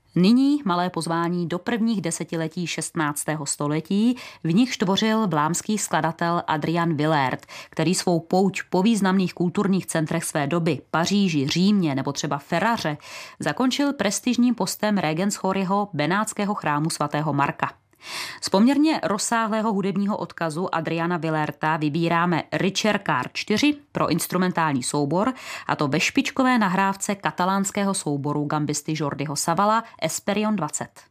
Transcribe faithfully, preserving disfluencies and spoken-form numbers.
Nyní malé pozvání do prvních desetiletí šestnáctého století, v nichž tvořil vlámský skladatel Adrian Willaert, který svou pouť po významných kulturních centrech své doby, Paříži, Římě nebo třeba Ferraře, zakončil prestižním postem Regenschoryho benátského chrámu svatého Marka. Z poměrně rozsáhlého hudebního odkazu Adriana Willaerta vybíráme Richer Car čtyři pro instrumentální soubor, a to ve špičkové nahrávce katalánského souboru gambisty Jordiho Savala Esperion dvacet.